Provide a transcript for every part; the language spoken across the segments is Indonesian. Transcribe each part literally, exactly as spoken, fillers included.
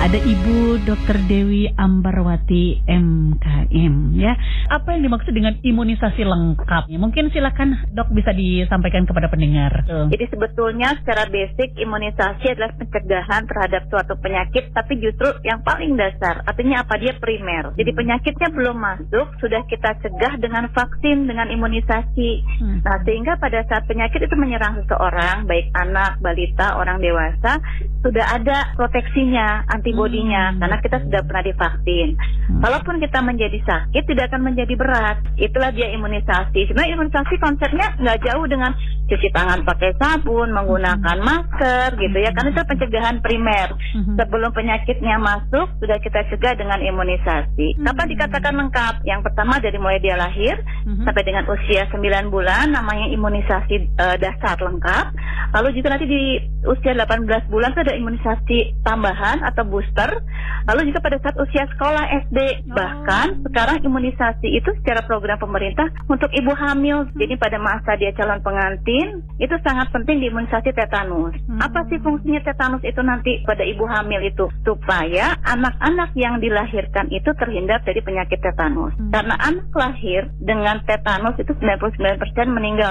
Ada Ibu Dokter Dewi Ambarwati M K M ya. Apa yang dimaksud dengan imunisasi lengkap? Mungkin silakan Dok bisa disampaikan kepada pendengar. Tuh. Jadi sebetulnya secara basic imunisasi adalah pencegahan terhadap suatu penyakit, tapi justru yang paling dasar. Artinya apa? Dia primer. Jadi penyakitnya belum masuk, sudah kita cegah dengan vaksin, dengan imunisasi. Hmm. Nah, sehingga pada saat penyakit itu menyerang seseorang, baik anak, balita, orang dewasa, sudah ada proteksinya, antibodinya, hmm. karena kita sudah pernah divaksin. Hmm. Kalaupun kita menjadi sakit, tidak akan menjadi berat. Itulah dia imunisasi. Sebenarnya imunisasi konsepnya nggak jauh dengan cuci tangan pakai sabun, menggunakan hmm. masker, gitu ya. Karena itu pencegahan primer. Hmm. Sebelum penyakitnya masuk, sudah kita cegah dengan imunisasi. Hmm. Kapan dikatakan lengkap? Yang pertama dari mulai dia lahir hmm. sampai dengan usia sembilan bulan, namanya imunisasi uh, dasar lengkap. Lalu juga nanti di usia delapan belas bulan itu ada imunisasi tambahan atau booster. Lalu juga pada saat usia sekolah S D. Oh. Bahkan sekarang imunisasi itu secara program pemerintah untuk ibu hamil. Jadi pada masa dia calon pengantin, itu sangat penting diimunisasi tetanus. Hmm. Apa sih fungsinya tetanus itu nanti pada ibu hamil itu? Supaya anak-anak yang dilahirkan itu terhindar dari penyakit tetanus. Hmm. Karena anak lahir dengan tetanus itu sembilan puluh sembilan persen meninggal.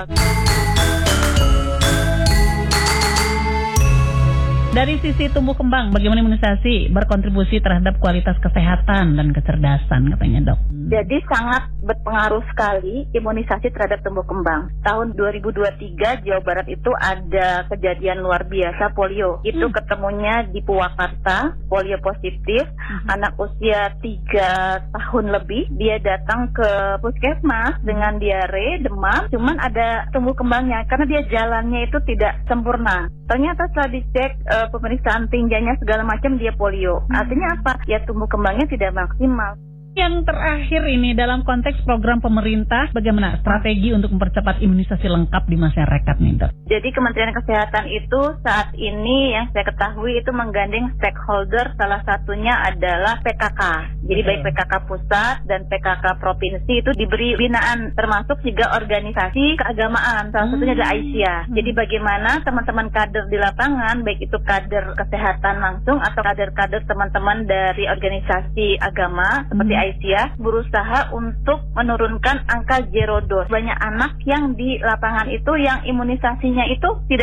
Dari sisi tumbuh kembang, bagaimana imunisasi berkontribusi terhadap kualitas kesehatan dan kecerdasan, katanya Dok? Jadi sangat berpengaruh sekali imunisasi terhadap tumbuh kembang. Tahun dua ribu dua puluh tiga Jawa Barat itu ada kejadian luar biasa polio. Itu hmm. ketemunya di Purwakarta, polio positif, hmm. anak usia tiga tahun lebih. Dia datang ke puskesmas dengan diare, demam, cuman ada tumbuh kembangnya karena dia jalannya itu tidak sempurna. Ternyata setelah dicek e, pemeriksaan tinjanya segala macam dia polio. Hmm. Artinya apa? Ya tumbuh kembangnya tidak maksimal. Yang terakhir ini dalam konteks program pemerintah, bagaimana strategi untuk mempercepat imunisasi lengkap di masyarakat nih Dok? Jadi Kementerian Kesehatan itu saat ini yang saya ketahui itu menggandeng stakeholder, salah satunya adalah P K K. Jadi baik P K K pusat dan P K K provinsi itu diberi binaan, termasuk juga organisasi keagamaan, salah satunya ada Aisyah. Jadi bagaimana teman-teman kader di lapangan, baik itu kader kesehatan langsung atau kader-kader teman-teman dari organisasi agama seperti Aisyah, Aisyah berusaha untuk menurunkan angka zero dose. Banyak anak yang di lapangan itu yang imunisasinya itu tidak